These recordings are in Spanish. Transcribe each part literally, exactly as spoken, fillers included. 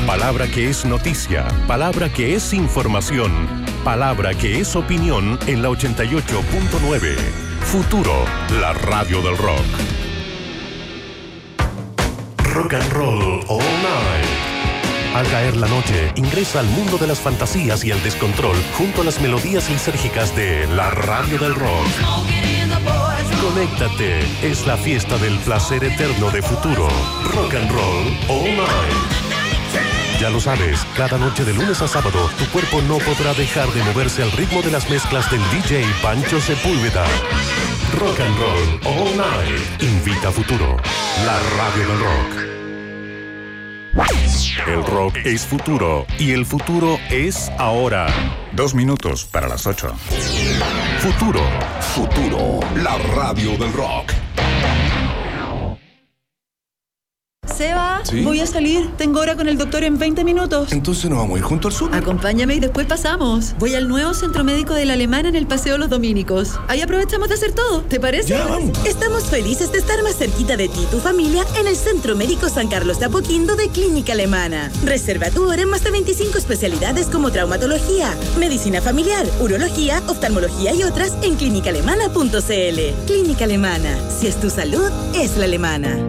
Palabra que es noticia, palabra que es información, palabra que es opinión en la ochenta y ocho punto nueve. Futuro, la radio del rock. Rock and roll all night. Al caer la noche, ingresa al mundo de las fantasías y el descontrol junto a las melodías lisérgicas de la radio del rock. Conéctate, es la fiesta del placer eterno de Futuro. Rock and roll all night. Ya lo sabes, cada noche de lunes a sábado, tu cuerpo no podrá dejar de moverse al ritmo de las mezclas del D J Pancho Sepúlveda. Rock and roll all night. Invita a Futuro, la radio del rock. El rock es futuro y el futuro es ahora. Dos minutos para las ocho. Futuro. Futuro, la radio del rock. Seba, ¿sí? Voy a salir. Tengo hora con el doctor en veinte minutos. Entonces nos vamos a ir junto al sur. Acompáñame y después pasamos. Voy al nuevo centro médico de la Alemana en el Paseo Los Dominicos. Ahí aprovechamos de hacer todo. ¿Te parece? Ya, vamos. Estamos felices de estar más cerquita de ti y tu familia en el Centro Médico San Carlos de Apoquindo de Clínica Alemana. Reserva tu hora en más de veinticinco especialidades como traumatología, medicina familiar, urología, oftalmología y otras en clínica alemana punto c l. Clínica Alemana. Si es tu salud, es la alemana.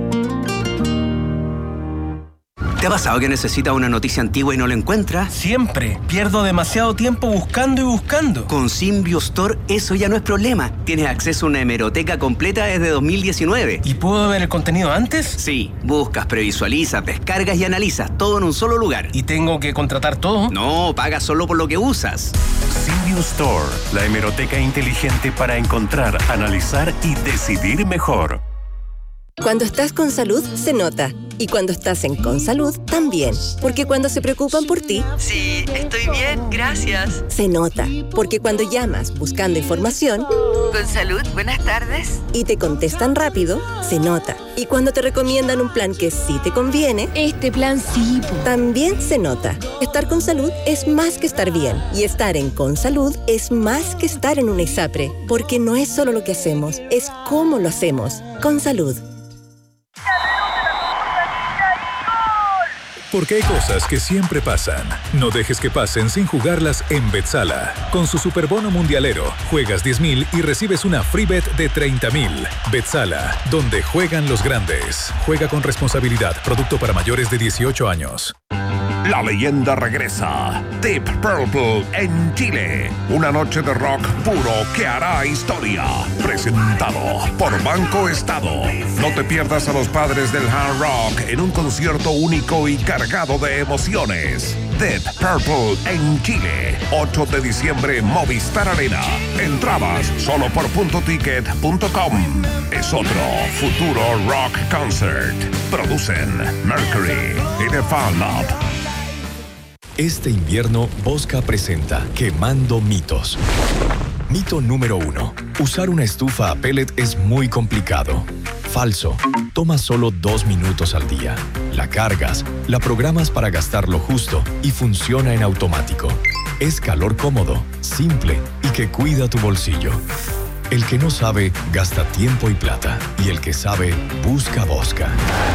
¿Te ha pasado que necesitas una noticia antigua y no la encuentras? Siempre. Pierdo demasiado tiempo buscando y buscando. Con Symbio Store eso ya no es problema. Tienes acceso a una hemeroteca completa desde dos mil diecinueve. ¿Y puedo ver el contenido antes? Sí. Buscas, previsualizas, descargas y analizas todo en un solo lugar. ¿Y tengo que contratar todo? No, pagas solo por lo que usas. Symbio Store, la hemeroteca inteligente para encontrar, analizar y decidir mejor. Cuando estás con salud, se nota. Y cuando estás en Consalud, también. Porque cuando se preocupan por ti... Sí, estoy bien, gracias. Se nota. Porque cuando llamas buscando información... Consalud, buenas tardes. Y te contestan rápido, se nota. Y cuando te recomiendan un plan que sí te conviene... Este plan sí. Po. También se nota. Estar con salud es más que estar bien. Y estar en Consalud es más que estar en una ISAPRE. Porque no es solo lo que hacemos, es cómo lo hacemos. Consalud. Porque hay cosas que siempre pasan. No dejes que pasen sin jugarlas en Betsala. Con su superbono mundialero, juegas diez mil y recibes una free bet de treinta mil. Betsala, donde juegan los grandes. Juega con responsabilidad. Producto para mayores de dieciocho años. La leyenda regresa. Deep Purple en Chile. Una noche de rock puro que hará historia. Presentado por Banco Estado. No te pierdas a los padres del hard rock en un concierto único y cargado de emociones. Deep Purple en Chile. ocho de diciembre, Movistar Arena. Entradas solo por punto ticket punto com. Es otro Futuro Rock Concert. Producen Mercury y The Fan Lab. Este invierno, Bosca presenta Quemando Mitos. Mito número uno. Usar una estufa a pellet es muy complicado. Falso. Toma solo dos minutos al día. La cargas, la programas para gastar lo justo y funciona en automático. Es calor cómodo, simple y que cuida tu bolsillo. El que no sabe, gasta tiempo y plata. Y el que sabe, busca Bosca.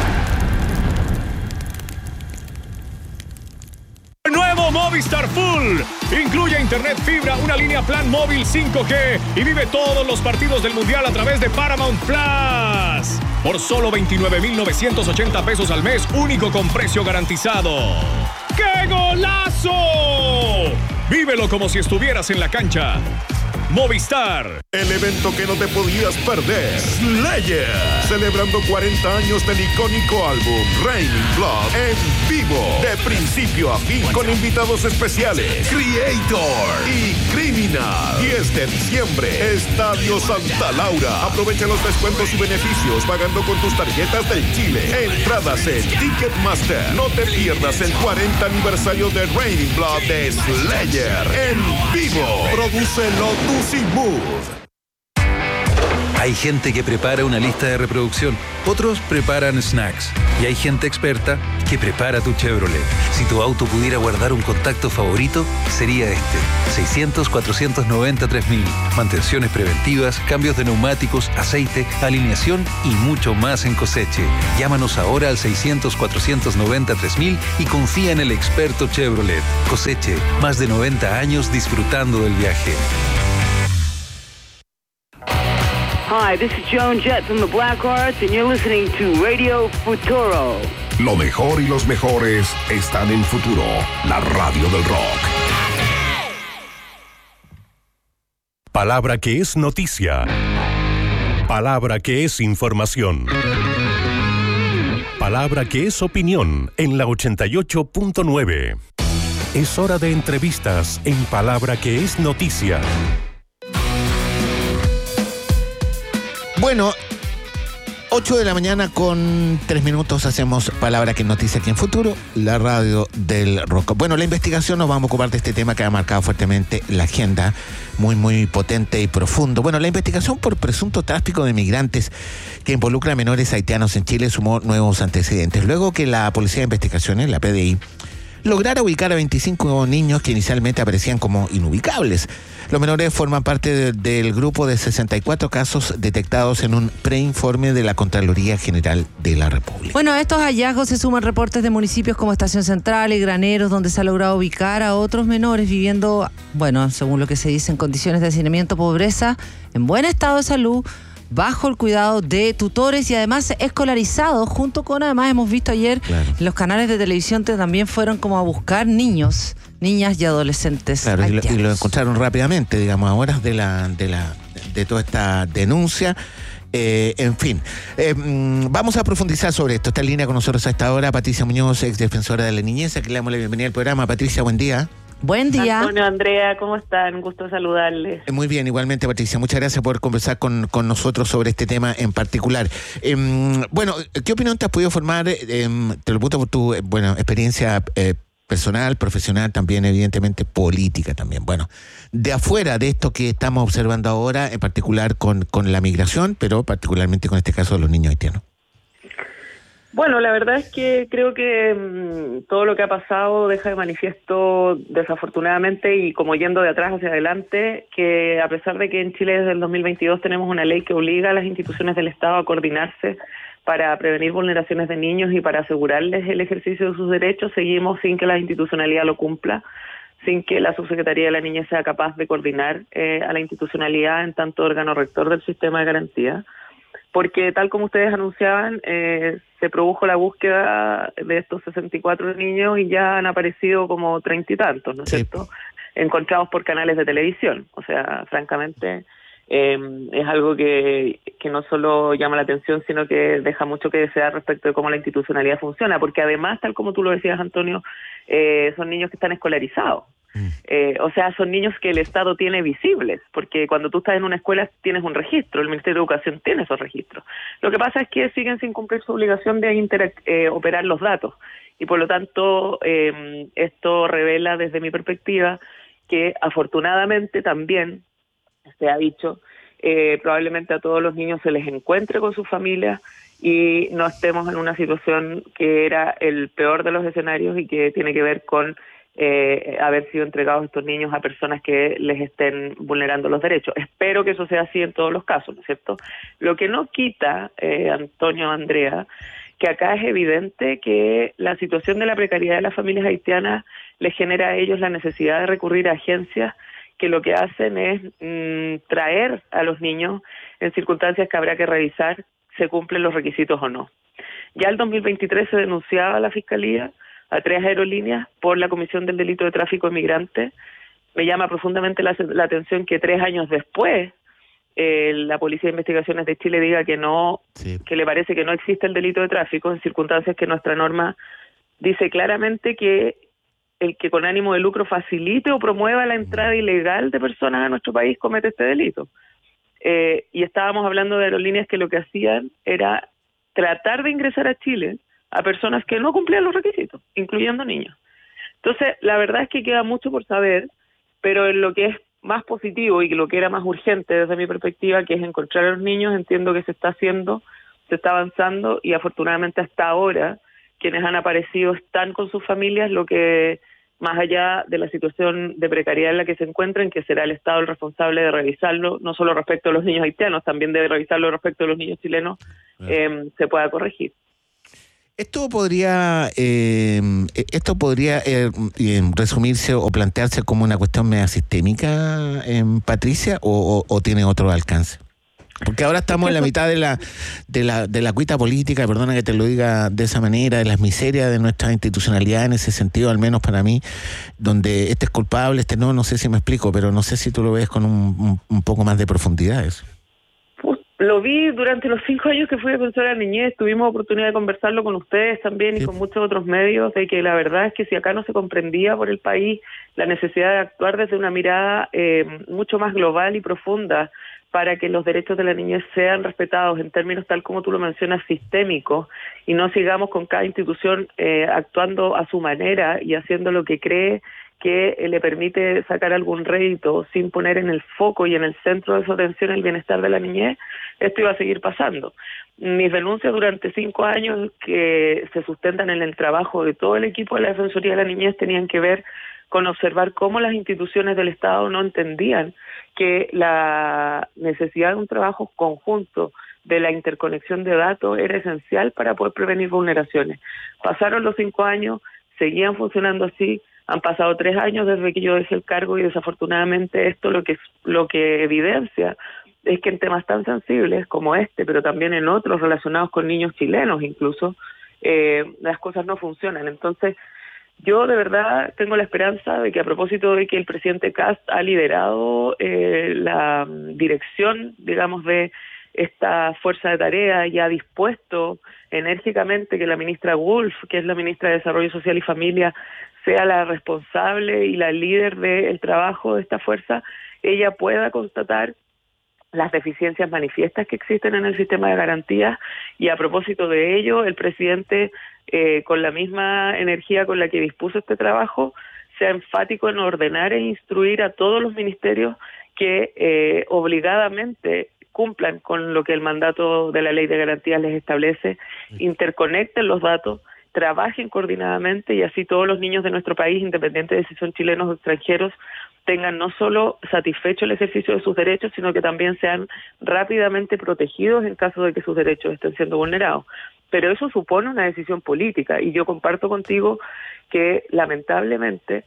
Nuevo Movistar Full. Incluye internet fibra, una línea plan móvil cinco G y vive todos los partidos del Mundial a través de Paramount Plus. Por solo veintinueve mil novecientos ochenta pesos al mes, único con precio garantizado. ¡Qué golazo! Vívelo como si estuvieras en la cancha. Movistar. El evento que no te podías perder. Slayer. Celebrando cuarenta años del icónico álbum Raining Blood en vivo. De principio a fin con invitados especiales. Creator y Criminal. diez de diciembre. Estadio Santa Laura. Aprovecha los descuentos y beneficios pagando con tus tarjetas del Chile. Entradas en Ticketmaster. No te pierdas el cuarenta aniversario de Raining Blood de Slayer en vivo. Produce Lotus y Move. Hay gente que prepara una lista de reproducción, otros preparan snacks y hay gente experta que prepara tu Chevrolet. Si tu auto pudiera guardar un contacto favorito, sería este. seiscientos, cuatrocientos noventa, tres mil. Mantenciones preventivas, cambios de neumáticos, aceite, alineación y mucho más en Coseche. Llámanos ahora al seiscientos, cuatrocientos noventa, tres mil y confía en el experto Chevrolet. Coseche, más de noventa años disfrutando del viaje. Hi, this is Joan Jett from the Blackhearts, and you're listening to Radio Futuro. Lo mejor y los mejores están en Futuro, la radio del rock. Palabra que es noticia. Palabra que es información. Palabra que es opinión en la ochenta y ocho punto nueve. Es hora de entrevistas en Palabra que es noticia. Bueno, ocho de la mañana con tres minutos hacemos Palabra que es noticia aquí en Futuro, la radio del rock. Bueno, la investigación, nos vamos a ocupar de este tema que ha marcado fuertemente la agenda, muy, muy potente y profundo. Bueno, la investigación por presunto tráfico de migrantes que involucra a menores haitianos en Chile sumó nuevos antecedentes. Luego que la Policía de Investigaciones, la P D I, lograra ubicar a veinticinco niños que inicialmente aparecían como inubicables. Los menores forman parte de, del grupo de sesenta y cuatro casos detectados en un preinforme de la Contraloría General de la República. Bueno, a estos hallazgos se suman reportes de municipios como Estación Central y Graneros, donde se ha logrado ubicar a otros menores viviendo, bueno, según lo que se dice, en condiciones de hacinamiento, pobreza, en buen estado de salud, bajo el cuidado de tutores y además escolarizados, junto con, además hemos visto ayer, claro, los canales de televisión que también fueron como a buscar niños, niñas y adolescentes. Claro, y lo, y lo encontraron rápidamente, digamos, a horas de la de la de toda esta denuncia. Eh, en fin, eh, vamos a profundizar sobre esto. Está en línea con nosotros a esta hora Patricia Muñoz, ex defensora de la niñez, a quien le damos la bienvenida al programa. Patricia, buen día. Buen día. Antonio, Andrea, ¿cómo están? Un gusto saludarles. Muy bien, igualmente, Patricia. Muchas gracias por conversar con, con nosotros sobre este tema en particular. Eh, bueno, ¿qué opinión te has podido formar? Eh, te lo pregunto por tu eh, bueno, experiencia eh, personal, profesional, también evidentemente política también. Bueno, de afuera de esto que estamos observando ahora, en particular con, con la migración, pero particularmente con este caso de los niños haitianos. Bueno, la verdad es que creo que mmm, todo lo que ha pasado deja de manifiesto, desafortunadamente, y como yendo de atrás hacia adelante, que a pesar de que en Chile desde el dos mil veintidós tenemos una ley que obliga a las instituciones del Estado a coordinarse para prevenir vulneraciones de niños y para asegurarles el ejercicio de sus derechos, seguimos sin que la institucionalidad lo cumpla, sin que la Subsecretaría de la Niñez sea capaz de coordinar eh, a la institucionalidad en tanto órgano rector del sistema de garantía. Porque tal como ustedes anunciaban, eh, se produjo la búsqueda de estos sesenta y cuatro niños y ya han aparecido como treinta y tantos, ¿no es sí. cierto?, encontrados por canales de televisión. O sea, francamente, eh, es algo que, que no solo llama la atención, sino que deja mucho que desear respecto de cómo la institucionalidad funciona, porque además, tal como tú lo decías, Antonio, eh, son niños que están escolarizados. Eh, o sea, son niños que el Estado tiene visibles, porque cuando tú estás en una escuela tienes un registro, el Ministerio de Educación tiene esos registros. Lo que pasa es que siguen sin cumplir su obligación de interac- eh, operar los datos, y por lo tanto eh, esto revela desde mi perspectiva que afortunadamente también se ha dicho, eh, probablemente a todos los niños se les encuentre con sus familias y no estemos en una situación que era el peor de los escenarios y que tiene que ver con Eh, haber sido entregados estos niños a personas que les estén vulnerando los derechos. Espero que eso sea así en todos los casos, ¿no es cierto? Lo que no quita, eh, Antonio, Andrea, que acá es evidente que la situación de la precariedad de las familias haitianas les genera a ellos la necesidad de recurrir a agencias que lo que hacen es mmm, traer a los niños en circunstancias que habrá que revisar se cumplen los requisitos o no. Ya el dos mil veintitrés se denunciaba a la Fiscalía a tres aerolíneas por la comisión del delito de tráfico de migrantes. Me llama profundamente la, la atención que tres años después eh, la Policía de Investigaciones de Chile diga que no, sí. que le parece que no existe el delito de tráfico, en circunstancias que nuestra norma dice claramente que el que con ánimo de lucro facilite o promueva la entrada ilegal de personas a nuestro país comete este delito. Eh, y estábamos hablando de aerolíneas que lo que hacían era tratar de ingresar a Chile a personas que no cumplían los requisitos, incluyendo niños. Entonces, la verdad es que queda mucho por saber, pero en lo que es más positivo y lo que era más urgente desde mi perspectiva, que es encontrar a los niños, entiendo que se está haciendo, se está avanzando y afortunadamente hasta ahora quienes han aparecido están con sus familias, lo que más allá de la situación de precariedad en la que se encuentran, que será el Estado el responsable de revisarlo, no solo respecto a los niños haitianos, también debe revisarlo respecto a los niños chilenos, eh, se pueda corregir. Esto podría eh, esto podría eh, resumirse o plantearse como una cuestión media sistémica, eh, Patricia, o, o, o tiene otro alcance. Porque ahora estamos en la mitad de la de la de la cuita política, perdona que te lo diga de esa manera, de las miserias de nuestra institucionalidad en ese sentido, al menos para mí, donde este es culpable, este no, no sé si me explico, pero no sé si tú lo ves con un, un, un poco más de profundidad eso. Lo vi durante los cinco años que fui defensora de la niñez, tuvimos oportunidad de conversarlo con ustedes también y sí. con muchos otros medios, de que la verdad es que si acá no se comprendía por el país la necesidad de actuar desde una mirada eh, mucho más global y profunda para que los derechos de la niñez sean respetados en términos tal como tú lo mencionas, sistémicos, y no sigamos con cada institución eh, actuando a su manera y haciendo lo que cree que le permite sacar algún rédito sin poner en el foco y en el centro de su atención el bienestar de la niñez, esto iba a seguir pasando. Mis denuncias durante cinco años que se sustentan en el trabajo de todo el equipo de la Defensoría de la Niñez tenían que ver con observar cómo las instituciones del Estado no entendían que la necesidad de un trabajo conjunto de la interconexión de datos era esencial para poder prevenir vulneraciones. Pasaron los cinco años, seguían funcionando así. Han pasado tres años desde que yo dejé el cargo y desafortunadamente esto lo que lo que evidencia es que en temas tan sensibles como este, pero también en otros relacionados con niños chilenos incluso, eh, las cosas no funcionan. Entonces, yo de verdad tengo la esperanza de que a propósito de que el presidente Kast ha liderado eh, la dirección, digamos, de esta fuerza de tarea y ha dispuesto enérgicamente que la ministra Wolf, que es la ministra de Desarrollo Social y Familia, sea la responsable y la líder del trabajo de esta fuerza, ella pueda constatar las deficiencias manifiestas que existen en el sistema de garantías y a propósito de ello, el presidente, eh, con la misma energía con la que dispuso este trabajo, sea enfático en ordenar e instruir a todos los ministerios que eh, obligadamente cumplan con lo que el mandato de la Ley de Garantías les establece, interconecten los datos, trabajen coordinadamente y así todos los niños de nuestro país, independiente de si son chilenos o extranjeros, tengan no solo satisfecho el ejercicio de sus derechos, sino que también sean rápidamente protegidos en caso de que sus derechos estén siendo vulnerados. Pero eso supone una decisión política y yo comparto contigo que lamentablemente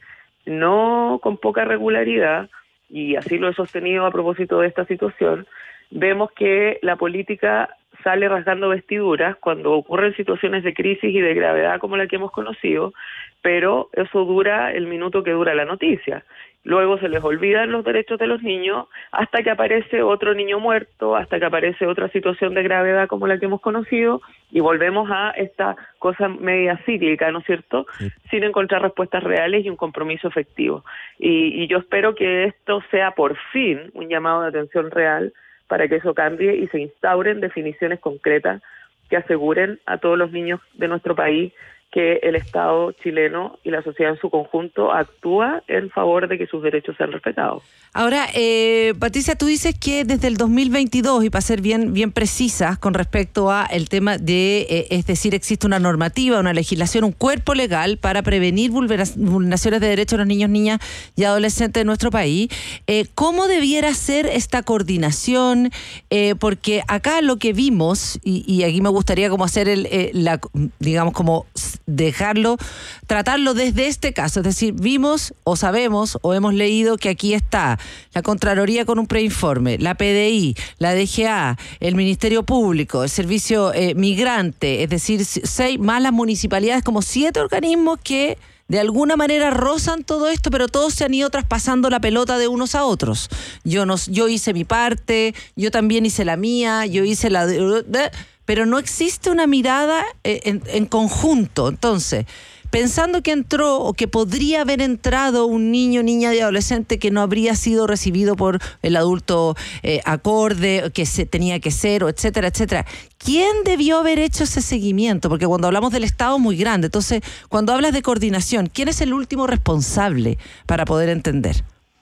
no con poca regularidad, y así lo he sostenido a propósito de esta situación, vemos que la política sale rasgando vestiduras cuando ocurren situaciones de crisis y de gravedad como la que hemos conocido, pero eso dura el minuto que dura la noticia. Luego se les olvidan los derechos de los niños hasta que aparece otro niño muerto, hasta que aparece otra situación de gravedad como la que hemos conocido y volvemos a esta cosa media cíclica, ¿no es cierto? Sí. Sin encontrar respuestas reales y un compromiso efectivo. Y, y yo espero que esto sea por fin un llamado de atención real para que eso cambie y se instauren definiciones concretas que aseguren a todos los niños de nuestro país que el Estado chileno y la sociedad en su conjunto actúa en favor de que sus derechos sean respetados. Ahora, eh, Patricia, tú dices que desde el dos mil veintidós, y para ser bien, bien precisas con respecto a el tema de, eh, es decir, existe una normativa, una legislación, un cuerpo legal para prevenir vulneraciones de derechos de los niños, niñas y adolescentes de nuestro país. Eh, ¿Cómo debiera ser esta coordinación? Eh, porque acá lo que vimos, y, y aquí me gustaría como hacer el, eh, la, digamos, como dejarlo, tratarlo desde este caso, es decir, vimos o sabemos o hemos leído que aquí está la Contraloría con un preinforme, la P D I, la D G A, el Ministerio Público, el Servicio eh, Migrante, es decir, seis más las municipalidades, como siete organismos que de alguna manera rozan todo esto, pero todos se han ido traspasando la pelota de unos a otros. Yo no, yo hice mi parte, yo también hice la mía, yo hice la de, de pero no existe una mirada en, en conjunto. Entonces, pensando que entró o que podría haber entrado un niño, niña y adolescente que no habría sido recibido por el adulto eh, acorde, que se tenía que ser, o etcétera, etcétera. ¿Quién debió haber hecho ese seguimiento? Porque cuando hablamos del Estado es muy grande. Entonces, cuando hablas de coordinación, ¿quién es el último responsable para poder entender?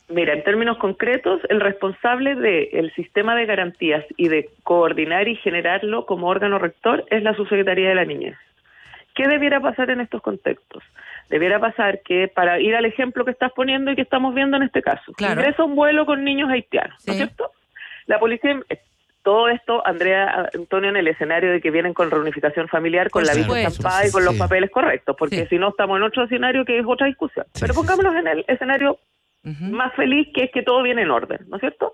Mira, en términos concretos, el responsable del sistema de garantías y de coordinar y generarlo como órgano rector es la Subsecretaría de la Niñez. ¿Qué debiera pasar en estos contextos? Debiera pasar que, para ir al ejemplo que estás poniendo y que estamos viendo en este caso, claro. ingresa un vuelo con niños haitianos, ¿no es Sí. cierto? La policía, todo esto, Andrea, Antonio, en el escenario de que vienen con reunificación familiar, con Por la visa supuesto, estampada sí, y con los sí. papeles correctos, porque Sí. si no estamos en otro escenario que es otra discusión. Sí, Pero sí, pongámonos en el escenario Ujú. más feliz, que es que todo viene en orden, ¿no es cierto?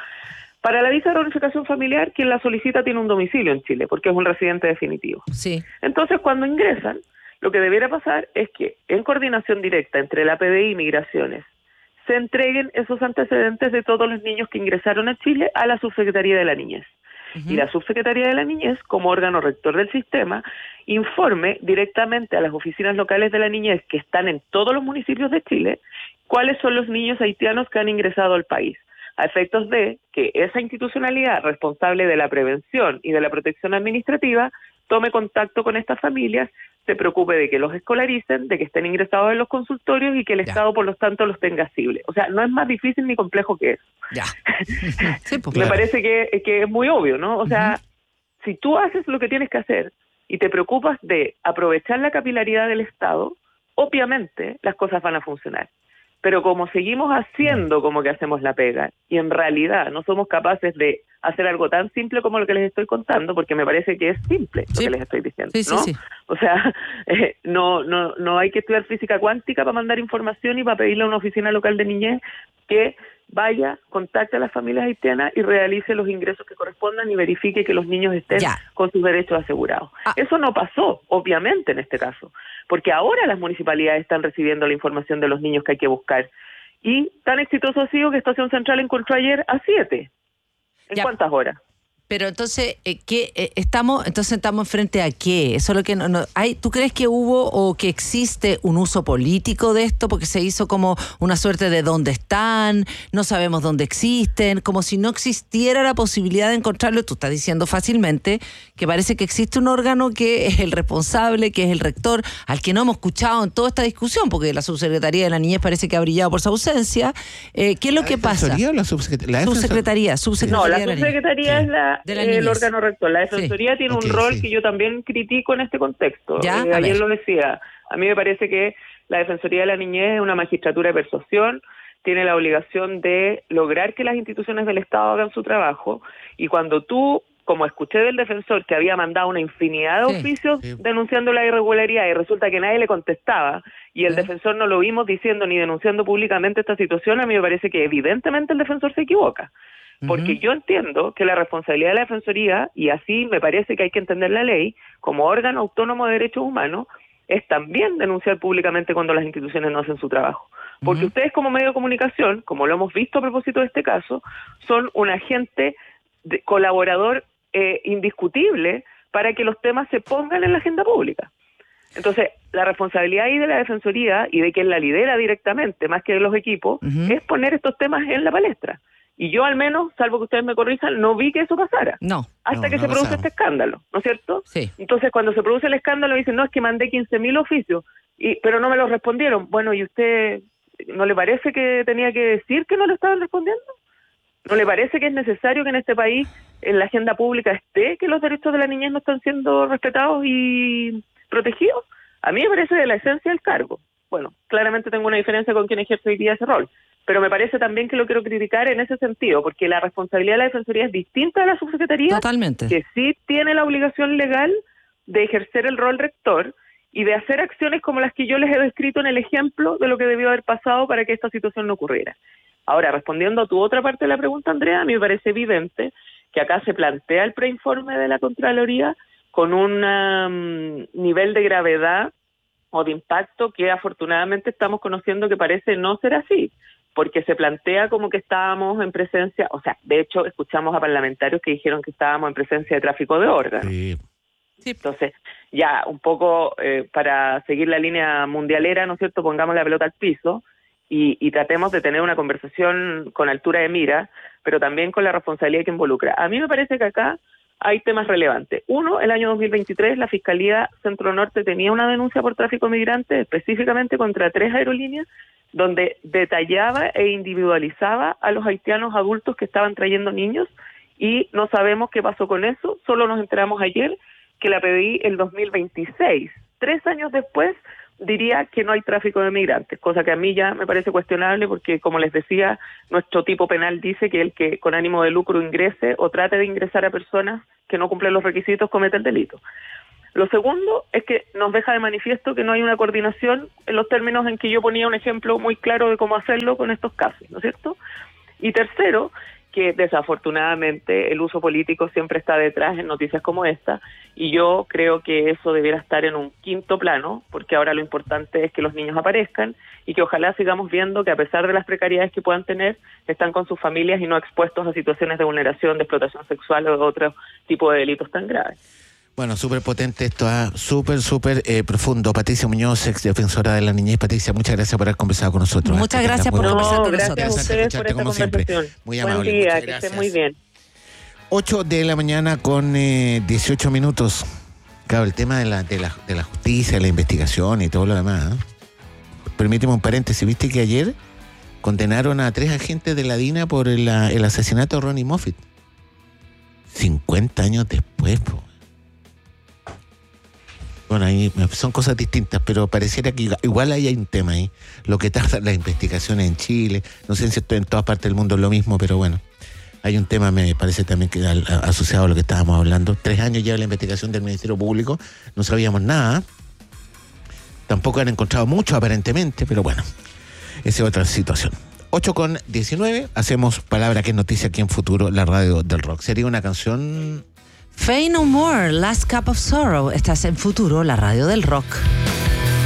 Para la visa de reunificación familiar, quien la solicita tiene un domicilio en Chile, porque es un residente definitivo. Sí. Entonces, cuando ingresan, lo que debiera pasar es que, en coordinación directa entre la P D I y Migraciones, se entreguen esos antecedentes de todos los niños que ingresaron a Chile a la Subsecretaría de la Niñez. Ujú. Y la Subsecretaría de la Niñez, como órgano rector del sistema, informe directamente a las oficinas locales de la niñez que están en todos los municipios de Chile cuáles son los niños haitianos que han ingresado al país, a efectos de que esa institucionalidad responsable de la prevención y de la protección administrativa tome contacto con estas familias, se preocupe de que los escolaricen, de que estén ingresados en los consultorios y que el Ya. Estado, por lo tanto, los tenga asible. O sea, no es más difícil ni complejo que eso. Ya. Sí, pues, Me claro. parece que, que es muy obvio, ¿no? O sea, si tú haces lo que tienes que hacer y te preocupas de aprovechar la capilaridad del Estado, obviamente las cosas van a funcionar. Pero como seguimos haciendo como que hacemos la pega y en realidad no somos capaces de hacer algo tan simple como lo que les estoy contando, porque me parece que es simple lo Sí. que les estoy diciendo, Sí, sí, ¿no? sí. O sea, eh, no, no, no hay que estudiar física cuántica para mandar información y para pedirle a una oficina local de niñez que vaya, contacte a las familias haitianas y realice los ingresos que correspondan y verifique que los niños estén Ya. con sus derechos asegurados. Ah. Eso no pasó, obviamente, en este caso, porque ahora las municipalidades están recibiendo la información de los niños que hay que buscar. Y tan exitoso ha sido que Estación Central encontró ayer a siete. ¿En Ya. cuántas horas? Pero entonces, eh, ¿qué, eh, estamos, entonces estamos frente a qué? Eso es lo que no, no- hay. ¿Tú crees que hubo o que existe un uso político de esto? Porque se hizo como una suerte de dónde están, no sabemos dónde existen, como si no existiera la posibilidad de encontrarlo. Tú estás diciendo fácilmente que parece que existe un órgano que es el responsable, que es el rector, al que no hemos escuchado en toda esta discusión, porque la Subsecretaría de la Niñez parece que ha brillado por su ausencia. Eh, ¿Qué es lo ¿La que pasa? Defensoría o la subsecretaría? La Subsecretaría, subsecretaría. No, la de la Niñez. subsecretaría Sí. es la, De la el niñez. órgano rector. La defensoría Sí. tiene Ok, un rol sí. que yo también critico en este contexto. Ya, Eh, a ayer ver. lo decía. A mí me parece que la defensoría de la niñez es una magistratura de persuasión, tiene la obligación de lograr que las instituciones del Estado hagan su trabajo, y cuando tú, como escuché del defensor que había mandado una infinidad de Sí. oficios Sí. denunciando la irregularidad y resulta que nadie le contestaba, y el ¿Eh? defensor no lo vimos diciendo ni denunciando públicamente esta situación, a mí me parece que evidentemente el defensor se equivoca. Porque Ujú. yo entiendo que la responsabilidad de la Defensoría, y así me parece que hay que entender la ley, como órgano autónomo de derechos humanos, es también denunciar públicamente cuando las instituciones no hacen su trabajo. Porque Ujú. ustedes como medio de comunicación, como lo hemos visto a propósito de este caso, son un agente de- colaborador eh, indiscutible para que los temas se pongan en la agenda pública. Entonces, la responsabilidad ahí de la Defensoría y de quien la lidera directamente, más que de los equipos, Ujú. es poner estos temas en la palestra. Y yo al menos, salvo que ustedes me corrijan, no vi que eso pasara. No. Hasta No, que no se produce pasaba. este escándalo, ¿no es cierto? Sí. Entonces, cuando se produce el escándalo, dicen, no, es que mandé quince mil oficios, y, pero no me los respondieron. Bueno, ¿y usted no le parece que tenía que decir que no le estaban respondiendo? ¿No le parece que es necesario que en este país, en la agenda pública, esté que los derechos de la niñez no están siendo respetados y protegidos? A mí me parece de la esencia del cargo. Bueno, claramente tengo una diferencia con quien ejerce hoy día ese rol, pero me parece también que lo quiero criticar en ese sentido, porque la responsabilidad de la Defensoría es distinta a la Subsecretaría, Totalmente. que sí tiene la obligación legal de ejercer el rol rector y de hacer acciones como las que yo les he descrito en el ejemplo de lo que debió haber pasado para que esta situación no ocurriera. Ahora, respondiendo a tu otra parte de la pregunta, Andrea, a mí me parece evidente que acá se plantea el preinforme de la Contraloría con un um, nivel de gravedad o de impacto que afortunadamente estamos conociendo que parece no ser así, porque se plantea como que estábamos en presencia, o sea, de hecho escuchamos a parlamentarios que dijeron que estábamos en presencia de tráfico de órganos. Sí. Entonces, ya un poco eh, para seguir la línea mundialera, ¿no es cierto?, pongamos la pelota al piso y, y tratemos de tener una conversación con altura de mira, pero también con la responsabilidad que involucra. A mí me parece que acá hay temas relevantes. Uno, el año dos mil veintitrés, la Fiscalía Centro Norte tenía una denuncia por tráfico de migrantes, específicamente contra tres aerolíneas, donde detallaba e individualizaba a los haitianos adultos que estaban trayendo niños, y no sabemos qué pasó con eso. Solo nos enteramos ayer que la pedí el dos mil veintiséis. Tres años después diría que no hay tráfico de migrantes, cosa que a mí ya me parece cuestionable porque, como les decía, nuestro tipo penal dice que el que con ánimo de lucro ingrese o trate de ingresar a personas que no cumplen los requisitos comete el delito. Lo segundo es que nos deja de manifiesto que no hay una coordinación en los términos en que yo ponía un ejemplo muy claro de cómo hacerlo con estos casos, ¿no es cierto? Y tercero, que desafortunadamente el uso político siempre está detrás en noticias como esta, y yo creo que eso debiera estar en un quinto plano, porque ahora lo importante es que los niños aparezcan y que ojalá sigamos viendo que, a pesar de las precariedades que puedan tener, están con sus familias y no expuestos a situaciones de vulneración, de explotación sexual o otro tipo de delitos tan graves. Bueno, súper potente esto, ¿eh? súper, súper eh, profundo. Patricia Muñoz, ex defensora de la niñez. Patricia, muchas gracias por haber conversado con nosotros. Muchas gracias por conversar con nosotros. Gracias a ustedes por esta conversación. Muy amable. Buen día, que estén muy bien. ocho de la mañana con eh, dieciocho minutos. Claro, el tema de la, de la, de la justicia, la investigación y todo lo demás. ¿eh? Permíteme un paréntesis. ¿Viste que ayer condenaron a tres agentes de la DINA por el, el asesinato de Ronnie Moffitt? cincuenta años después, po. Bueno, ahí son cosas distintas, pero pareciera que igual ahí hay un tema ahí. Lo que tardan las investigaciones en Chile, no sé si esto en todas partes del mundo es lo mismo, pero bueno, hay un tema, me parece también que al, asociado a lo que estábamos hablando. Tres años lleva la investigación del Ministerio Público, no sabíamos nada. Tampoco han encontrado mucho aparentemente, pero bueno, esa es otra situación. ocho con diecinueve, hacemos Palabra que es Noticia aquí en Futuro, la radio del rock. Sería una canción... Faith No More, Last Cup of Sorrow. Estás en Futuro, la radio del rock.